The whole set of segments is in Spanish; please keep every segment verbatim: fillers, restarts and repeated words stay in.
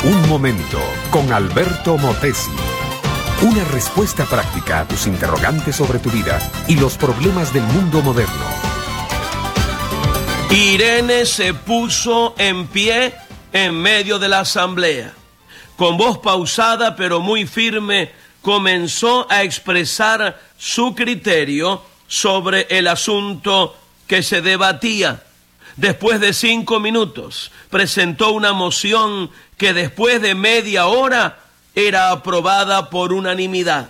Un momento con Alberto Motesi. Una respuesta práctica a tus interrogantes sobre tu vida y los problemas del mundo moderno. Irene se puso en pie en medio de la asamblea. Con voz pausada pero muy firme, comenzó a expresar su criterio sobre el asunto que se debatía. Después de cinco minutos, presentó una moción que después de media hora era aprobada por unanimidad.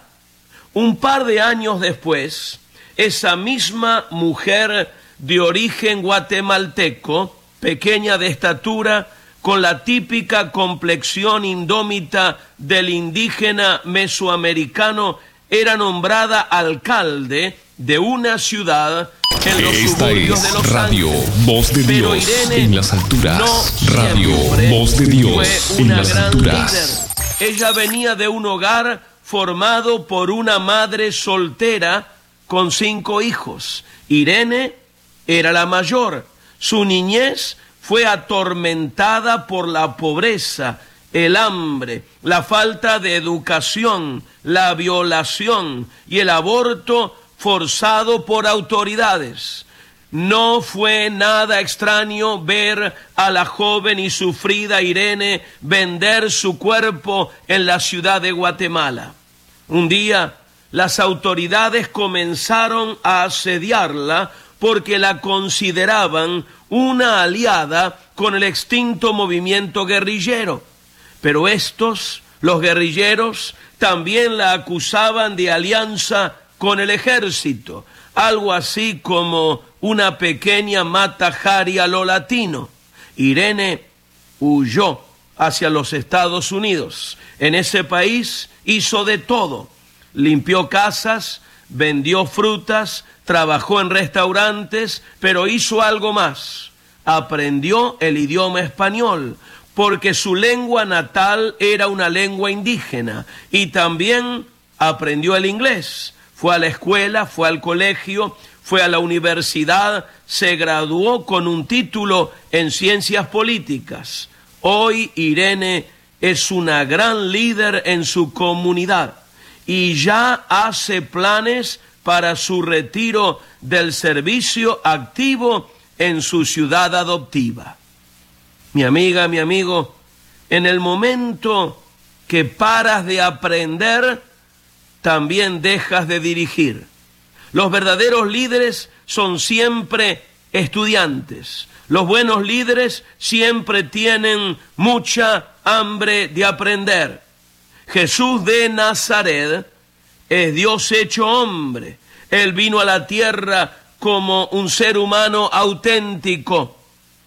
Un par de años después, esa misma mujer de origen guatemalteco, pequeña de estatura, con la típica complexión indómita del indígena mesoamericano, era nombrada alcalde de una ciudad en los Esta suburbios es de Los Radio Ángeles. Voz de Pero Dios Irene en las alturas. no Radio siempre Voz de Dios fue en una las gran alturas. líder. Ella venía de un hogar formado por una madre soltera con cinco hijos. Irene era la mayor. Su niñez fue atormentada por la pobreza, el hambre, la falta de educación, la violación y el aborto forzado por autoridades. No fue nada extraño ver a la joven y sufrida Irene vender su cuerpo en la ciudad de Guatemala. Un día, las autoridades comenzaron a asediarla porque la consideraban una aliada con el extinto movimiento guerrillero. Pero estos, los guerrilleros, también la acusaban de alianza con el ejército, algo así como una pequeña Mata Hari a lo latino. Irene huyó hacia los Estados Unidos. En ese país hizo de todo. Limpió casas, vendió frutas, trabajó en restaurantes, pero hizo algo más. Aprendió el idioma español, porque su lengua natal era una lengua indígena, y también aprendió el inglés. Fue a la escuela, fue al colegio, fue a la universidad, se graduó con un título en ciencias políticas. Hoy Irene es una gran líder en su comunidad y ya hace planes para su retiro del servicio activo en su ciudad adoptiva. Mi amiga, mi amigo, en el momento que paras de aprender, también dejas de dirigir. Los verdaderos líderes son siempre estudiantes. Los buenos líderes siempre tienen mucha hambre de aprender. Jesús de Nazaret es Dios hecho hombre. Él vino a la tierra como un ser humano auténtico,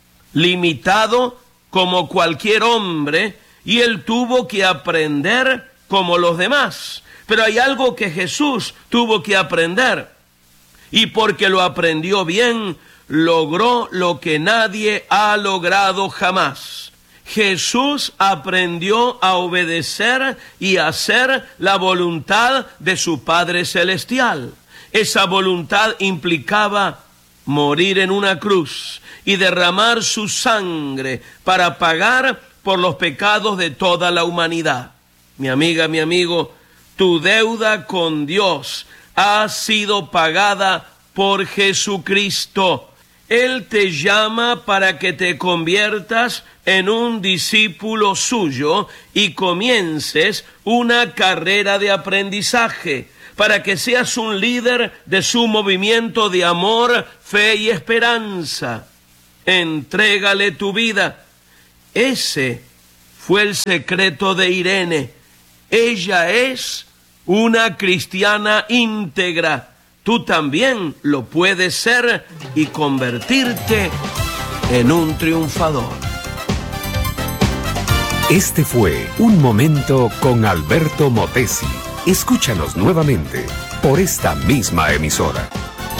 limitado como cualquier hombre, y él tuvo que aprender como los demás. Pero hay algo que Jesús tuvo que aprender, y porque lo aprendió bien, logró lo que nadie ha logrado jamás. Jesús aprendió a obedecer y a hacer la voluntad de su Padre Celestial. Esa voluntad implicaba morir en una cruz y derramar su sangre para pagar por los pecados de toda la humanidad. Mi amiga, mi amigo, tu deuda con Dios ha sido pagada por Jesucristo. Él te llama para que te conviertas en un discípulo suyo y comiences una carrera de aprendizaje, para que seas un líder de su movimiento de amor, fe y esperanza. Entrégale tu vida. Ese fue el secreto de Irene. Ella es una cristiana íntegra. Tú también lo puedes ser y convertirte en un triunfador. Este fue Un Momento con Alberto Motesi. Escúchanos nuevamente por esta misma emisora.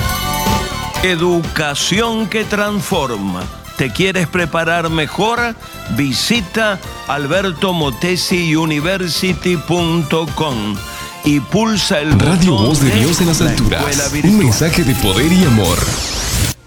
Educación que transforma. ¿Te quieres preparar mejor? Visita alberto motesi university punto com y pulsa el Radio botón Voz de Dios en las la alturas. Escuela Un Virtual. mensaje de poder y amor.